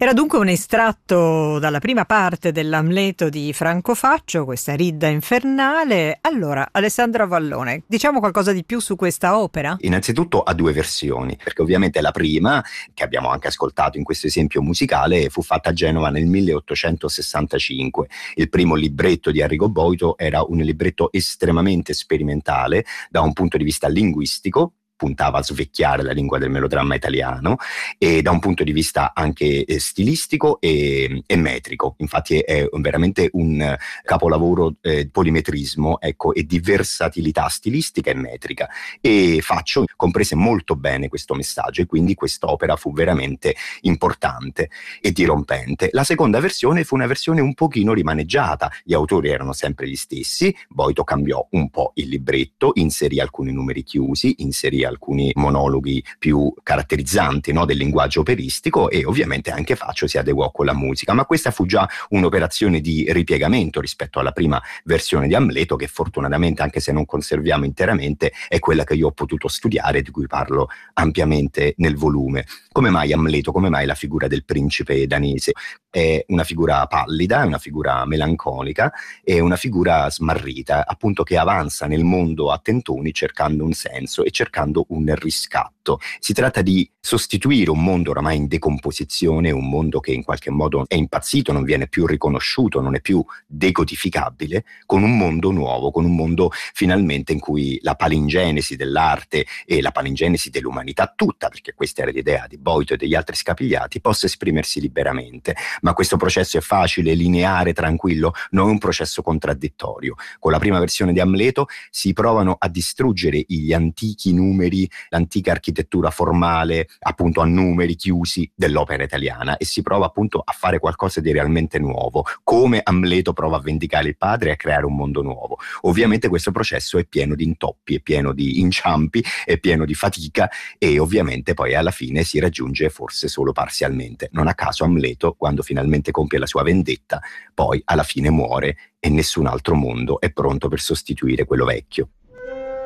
Era dunque un estratto dalla prima parte dell'Amleto di Franco Faccio, questa Ridda infernale. Allora, Alessandro Avallone, diciamo qualcosa di più su questa opera? Innanzitutto ha due versioni, perché ovviamente la prima, che abbiamo anche ascoltato in questo esempio musicale, fu fatta a Genova nel 1865. Il primo libretto di Arrigo Boito era un libretto estremamente sperimentale da un punto di vista linguistico, puntava a svecchiare la lingua del melodramma italiano, e da un punto di vista anche stilistico e metrico. Infatti è veramente un capolavoro polimetrismo, ecco, e di versatilità stilistica e metrica, e Faccio comprese molto bene questo messaggio, e quindi quest'opera fu veramente importante e dirompente. La seconda versione fu una versione un pochino rimaneggiata, gli autori erano sempre gli stessi, Boito cambiò un po' il libretto, inserì alcuni numeri chiusi, inserì alcuni monologhi più caratterizzanti, no, del linguaggio operistico, e ovviamente anche Faccio si adeguò con la musica, ma questa fu già un'operazione di ripiegamento rispetto alla prima versione di Amleto, che fortunatamente, anche se non conserviamo interamente, è quella che io ho potuto studiare, di cui parlo ampiamente nel volume. Come mai Amleto? Come mai la figura del principe danese? È una figura pallida, è una figura melanconica, è una figura smarrita, appunto, che avanza nel mondo a tentoni cercando un senso e cercando un riscatto. Si tratta di sostituire un mondo oramai in decomposizione, un mondo che in qualche modo è impazzito, non viene più riconosciuto, non è più decodificabile, con un mondo nuovo, con un mondo finalmente in cui la palingenesi dell'arte e la palingenesi dell'umanità tutta, perché questa era l'idea di Boito e degli altri scapigliati, possa esprimersi liberamente. Ma questo processo è facile, lineare, tranquillo? Non è un processo contraddittorio. Con la prima versione di Amleto si provano a distruggere gli antichi numeri, l'antica architettura formale, appunto a numeri chiusi dell'opera italiana, e si prova appunto a fare qualcosa di realmente nuovo, come Amleto prova a vendicare il padre e a creare un mondo nuovo. Ovviamente questo processo è pieno di intoppi, è pieno di inciampi, è pieno di fatica, e ovviamente poi alla fine si raggiunge forse solo parzialmente. Non a caso Amleto, quando finalmente compie la sua vendetta, poi alla fine muore, e nessun altro mondo è pronto per sostituire quello vecchio.